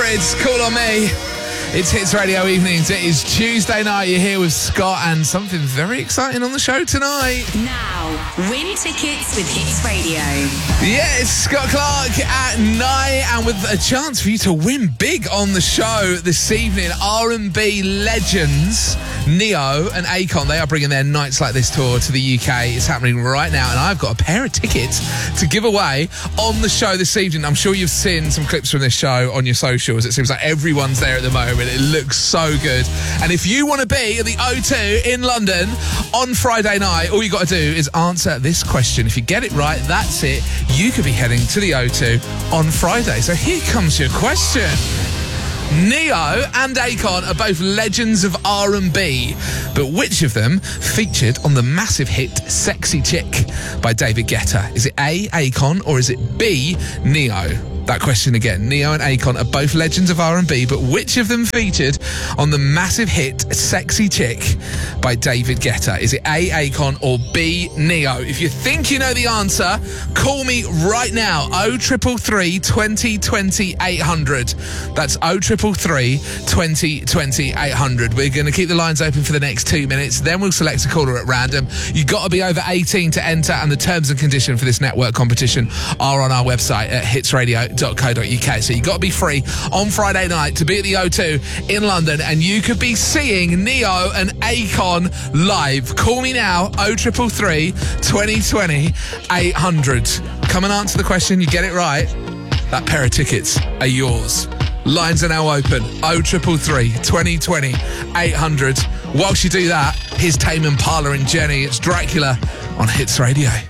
Hybrids, Call on Me. It's Hits Radio Evenings. It is Tuesday night. You're here with Scott and something very exciting on the show tonight. Now, win tickets with Hits Radio. Yeah, it's Scott Clark at 9 and with a chance for you to win big on the show this evening. R&B legends Neo and Akon, they are bringing their Nights Like This tour to the UK. It's happening right now and I've got a pair of tickets to give away on the show this evening. I'm sure you've seen some clips from this show on your socials. It seems like everyone's there at the moment. It looks so good. And if you want to be at the O2 in London on Friday night, all you got to do is answer this question. If you get it right, that's it. You could be heading to the O2 on Friday. So here comes your question. Neo and Akon are both legends of R&B, but which of them featured on the massive hit Sexy Chick by David Guetta? Is it A, Akon, or is it B, Neo? That question again. Neo and Akon are both legends of R&B, but which of them featured on the massive hit Sexy Chick by David Guetta? Is it A, Akon, or B, Neo? If you think you know the answer, call me right now. 0333 2020 800. That's 0333 2020 800. We're going to keep the lines open for the next 2 minutes. Then we'll select a caller at random. You've got to be over 18 to enter, and the terms and conditions for this network competition are on our website at hitsradio.co.uk. So you've got to be free on Friday night to be at the O2 in London, and you could be seeing Neo and Akon live. Call me now, 0333 2020 800. Come and answer the question. You get it right, that pair of tickets are yours. Lines are now open, 0333 2020 800. Whilst you do that, here's Tame Impala and Jenny. It's Dracula on Hits Radio.